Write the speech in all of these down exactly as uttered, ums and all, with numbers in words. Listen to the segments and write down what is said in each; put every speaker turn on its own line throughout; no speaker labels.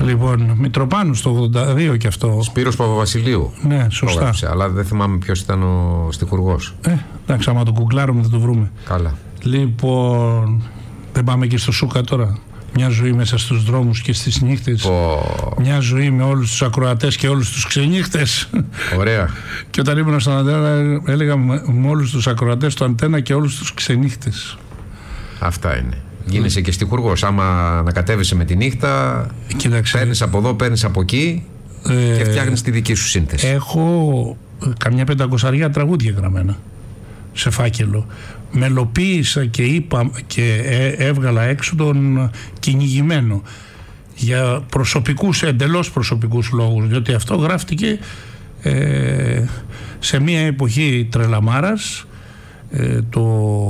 Λοιπόν, Μητροπάνου το ογδόντα δύο και αυτό.
Σπύρος Παπαβασιλείου.
Ναι, σωστά.
Έγραψε, αλλά δεν θυμάμαι ποιος ήταν ο στιχουργός.
Ε, εντάξει, άμα το κουκλάρουμε θα το βρούμε.
Καλά.
Λοιπόν, δεν πάμε και στο Σούκα τώρα. Μια ζωή μέσα στους δρόμους και στις νύχτες.
Oh.
Μια ζωή με όλους τους ακροατές και όλους τους ξενύχτες.
Ωραία.
Και όταν ήμουν στον Αντένα έλεγα με όλους τους ακροατές του Αντένα και όλους τους ξενύχτες.
Αυτά είναι. Γίνεσαι και στιχουργός. Άμα ανακατεύεσαι με τη νύχτα, παίρνεις από εδώ, παίρνεις από εκεί ε, και φτιάχνεις τη δική σου σύνθεση.
Έχω καμιά πεντακοσαριά τραγούδια γραμμένα σε φάκελο. Μελοποίησα και είπα και έβγαλα έξω τον κυνηγημένο για προσωπικούς, εντελώς προσωπικούς λόγους, διότι αυτό γράφτηκε ε, σε μια εποχή τρελαμάρας, ε, το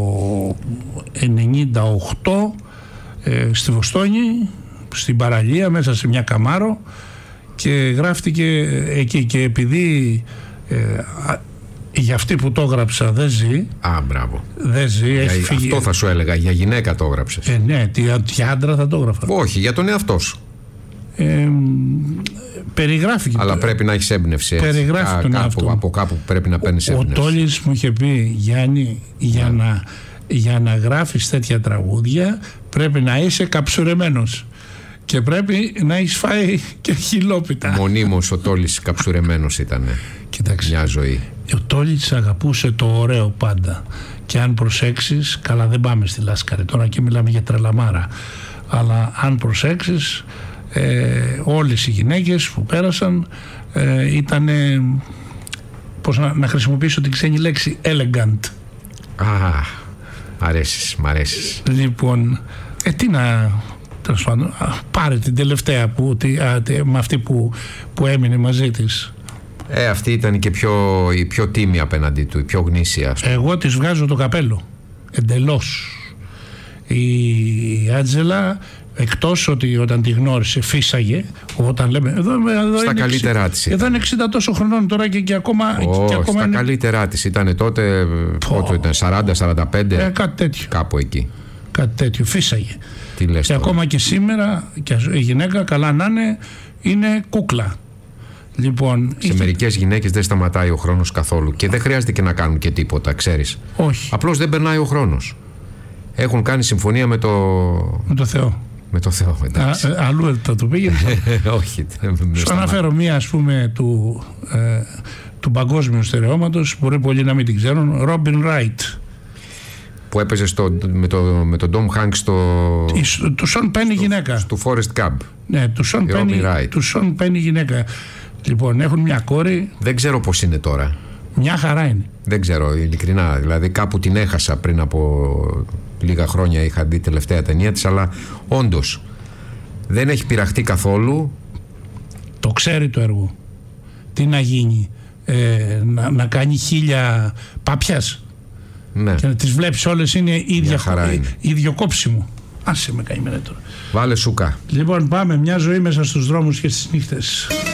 ενενήντα οκτώ, ε, στη Βοστόνη, στην παραλία μέσα σε μια Καμάρο, και γράφτηκε εκεί, και επειδή ε, για αυτή που το έγραψα δεν ζει.
Α, μπράβο.
Δεν ζει,
για,
έχει φύγει.
Αυτό θα σου έλεγα, για γυναίκα το έγραψες.
Ε, ναι, για άντρα θα το έγραφα.
Όχι, για τον εαυτό σου.
Ε, περιγράφηκε.
Αλλά πρέπει να έχεις έμπνευση.
Περιγράφει τον
κάπου,
εαυτό.
από κάπου πρέπει να παίρνεις έμπνευση.
Ο Τόλης μου είχε πει, Γιάννη, για, ναι. να, για να γράφεις τέτοια τραγούδια πρέπει να είσαι καψουρεμένος. Και πρέπει να έχεις φάει και χιλόπιτα.
Μονίμως ο Τόλης καψουρεμένος ήταν.
Κοίταξε.
Μια ζωή.
Ο Τόλης αγαπούσε το ωραίο πάντα. Και αν προσέξεις, καλά δεν πάμε στη Λάσκαρη τώρα και μιλάμε για τρελαμάρα, αλλά αν προσέξεις, ε, όλες οι γυναίκες που πέρασαν ε, ήταν, πώς να, να χρησιμοποιήσω την ξένη λέξη, elegant.
Α, μ' αρέσεις, μ' αρέσεις.
Λοιπόν, ε, τι να... Τέλος πάντων, πάρε την τελευταία που, τι, α, τι, με αυτή που, που έμεινε μαζί της.
Ε, αυτή ήταν και πιο, η πιο τίμη απέναντί του, η πιο γνήσια.
Εγώ της βγάζω το καπέλο. Εντελώς. Η Άντζελα, εκτός ότι όταν τη γνώρισε φύσαγε, όταν λέμε εδώ, εδώ
στα
είναι
καλύτερά της
εδώ είναι εξήντα τόσο χρονών τώρα και, και ακόμα,
oh,
και ακόμα
στα
είναι...
καλύτερά της ήταν τότε, πότε ήταν, σαράντα σαράντα πέντε,
ε, κάτι τέτοιο.
Κάπου εκεί.
Κάτι τέτοιο, φύσαγε.
Τι λες
και
τώρα.
ακόμα και σήμερα και η γυναίκα, καλά να είναι, είναι κούκλα. Λοιπόν,
σε
είχε...
μερικές γυναίκες δεν σταματάει ο χρόνος καθόλου και δεν χρειάζεται και να κάνουν και τίποτα, ξέρεις.
Όχι.
Απλώς δεν περνάει ο χρόνος. Έχουν κάνει συμφωνία με το...
με το Θεό.
Με το Θεό, εντάξει.
Α, αλλού θα το πήγαινε.
Όχι.
Σου αναφέρω μία, ας πούμε, του, ε, του παγκόσμιου στερεώματος, μπορεί πολλοί να μην την ξέρουν, Ρόμπιν Ράιτ.
Που έπαιζε στο, με, το, με τον Ντόμ Χάνκς στο...
Του Σον Πένι γυναίκα.
Του Forrest Gump.
Ναι, του Σον Πένι, του Σον Πένι γυναίκα. Λοιπόν, έχουν μια κόρη.
Δεν ξέρω πώς είναι τώρα.
Μια χαρά είναι.
Δεν ξέρω, ειλικρινά. Δηλαδή κάπου την έχασα πριν από λίγα χρόνια, είχα δει τελευταία ταινία της, αλλά όντως δεν έχει πειραχτεί καθόλου.
Το ξέρει το έργο. Τι να γίνει, ε, να, να κάνει χίλια πάπιας.
Ναι.
Και να τις βλέπεις όλες είναι ίδια,
χαρά είναι.
ίδιο κόψιμο. Άσε με καημένα τώρα.
Βάλε σούκα.
Λοιπόν, πάμε, μια ζωή μέσα στους δρόμους και στις νύχτες.